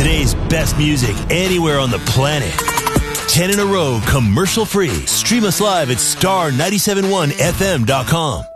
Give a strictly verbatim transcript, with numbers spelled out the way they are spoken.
Today's best music anywhere on the planet. ten in a row, commercial free. Stream us live at star nine seven one F M dot com.